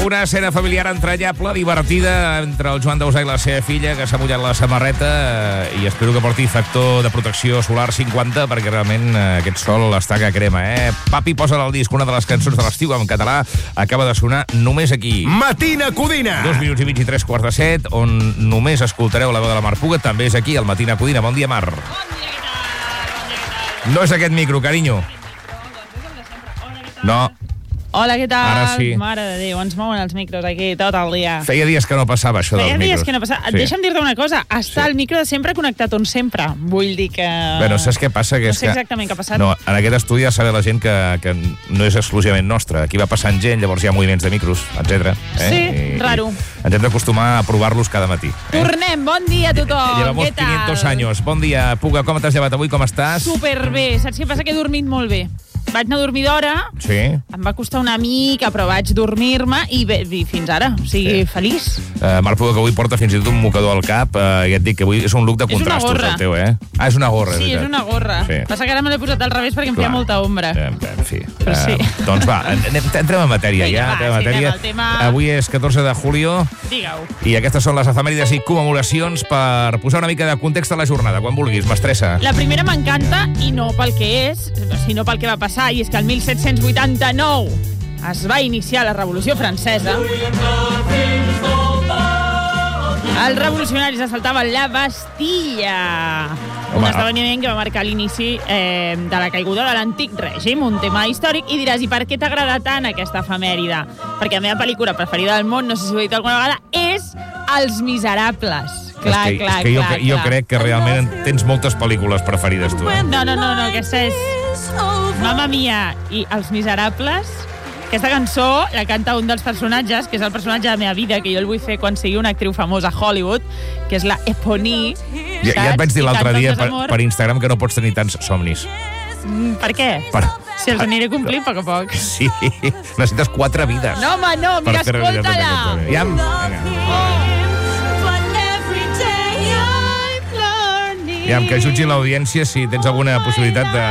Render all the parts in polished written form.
Una escena familiar entranyable, divertida, entre el Joan Dausà i la seva filla, que s'ha mullat la samarreta, i espero que porti factor de protecció solar 50, perquè realment aquest sol està que crema, Papi, posa al disc una de les cançons de l'estiu en català, acaba de sonar només aquí. Matina Codina! 2 minuts i mig i 3:45, on només escoltareu la veu de la Mar Puga, també és aquí, al Matina Codina. Bon dia, Mar. Bon dia, què tal? No és aquest micro, carinyo. No. Hola, què tal? Ara sí. Mare de Déu, ens mouen els micros aquí tot el dia. Feia dies que no passava això dels micros. Feia dies que no passava. Sí. Deixa'm dir-te una cosa, està el micro de sempre connectat on sempre. Vull dir que... Bueno, saps què passa? Que no sé exactament què ha passat. No, en aquest estudi ja sabe la gent que no és exclusivament nostre. Aquí va passant gent, llavors hi ha moviments de micros, etc. Sí, raro. I ens hem d'acostumar a provar-los cada matí. Tornem, bon dia a tothom. Llevamos Què tal? 500 años. Bon dia, Puga, com t'has llevat avui? Com estàs? Superbé. Saps què passa? Que he dormit molt bé. Vaig anar a dormir d'hora, Sí. em va costar una mica, però vaig dormir-me i fins ara. O sigui, feliç. Marc Puga, que avui porta fins i tot un mocador al cap. Ja et dic que avui és un look de contrastos, el teu, Ah, és una gorra, Sí, és una gorra. Sí. Passa que ara me l'he posat al revés perquè em feia molta ombra. En fi. Però sí. Doncs va, entrem en matèria. Vinga, Ja. va, Entrem en sí, matèria. anem al tema. Avui és 14 de julio Digue-ho. i aquestes són les efemèrides i commemoracions per posar una mica de context a la jornada. Quan vulguis, mestressa. La primera m'encanta, i no pel que és, sinó pel que va passar, i és que el 1789 es va iniciar la Revolució Francesa. Els revolucionaris assaltaven la Bastilla. Un esdeveniment que va marcar l'inici de la caiguda de l'antic règim, un tema històric, i diràs, i per què t'agrada tant aquesta efemèride? Perquè la meva pel·lícula preferida del món, no sé si ho he dit alguna vegada, és Els Miserables. Clar. Jo crec que realment tens moltes pel·lícules preferides, tu. No, aquesta és Mamma Mia i Els Miserables. Aquesta cançó la canta un dels personatges, que és el personatge de la meva vida, que jo el vull fer quan sigui una actriu famosa a Hollywood, que és la Eponine. Ja et vaig dir l'altre dia per Instagram que no pots tenir tants somnis. Per què? Si els aniré complint a poc a poc. Sí, necessites 4 vides. No, home, no, mira, escolta-la. Aviam. Aviam, que jutgi l'audiència si tens alguna possibilitat de...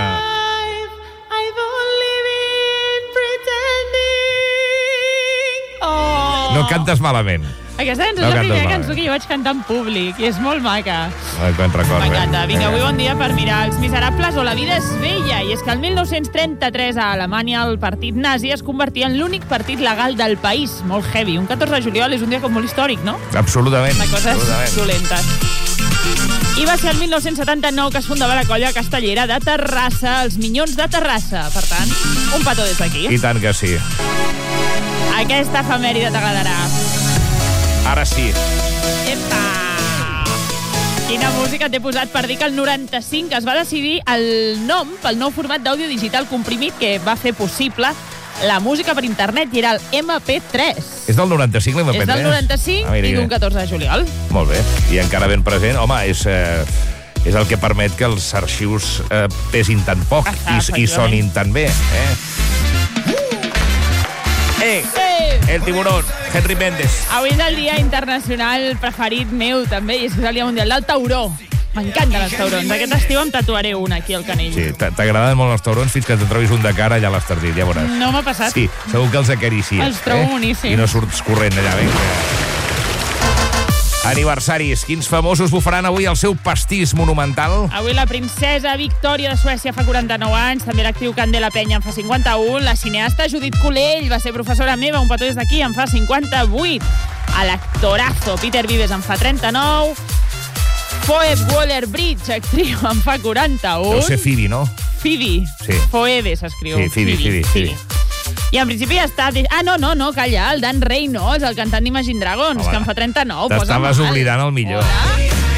No cantes malament. Aquesta cançó és la primera cançó que jo vaig cantar en públic i és molt maca. M'encanta. Vinga, avui bon dia per mirar Els Miserables o La vida és bella. I és que el 1933 a Alemanya el partit nazi es convertia en l'únic partit legal del país. Molt heavy. Un 14 de juliol és un dia com molt històric, no? Absolutament. De coses dolentes. I va ser el 1979 que es fundava la colla castellera de Terrassa, els Minyons de Terrassa. Per tant, un petó des d'aquí. I tant que sí. Aquesta efemèride t'agradarà. Ara sí. Epa! Quina música t'he posat per dir que el 95 es va decidir el nom pel nou format d'àudio digital comprimit que va fer possible la música per internet, i era el MP3. És del 95, l'MP3? És del 95 i d'un 14 de juliol. Molt bé. I encara ben present. Home, és el que permet que els arxius pesin tan poc i sonin tan bé. El tiburón, Henry Méndez. Avui és el dia internacional preferit meu, també, i és el dia mundial del tauró. M'encanten els taurons. Aquest estiu em tatuaré un aquí al canell. Sí, t'agraden molt els taurons fins que te'n trobis un de cara allà a l'Estardit, ja veuràs. No m'ha passat. Sí, segur que els acaricies. Els trobo boníssims. I no surts corrent allà, Aniversaris. Quins famosos bufaran avui el seu pastís monumental? Avui la princesa Victòria de Suècia fa 49 anys, també l'actriu Candela Peña en fa 51, la cineasta Judit Colell va ser professora meva, un petó des d'aquí, en fa 58. A l'actorazo Peter Vives en fa 39, Phoebe Waller-Bridge, actriu, en fa 41. Deu ser Phoebe, no? Phoebe. Sí. Phoebe s'escriu. Sí, Phoebe. I en principi ja està... No, calla, el Dan Reynolds, el cantant d'Imagine Dragons, que en fa 39. T'estaves oblidant el millor. Hola.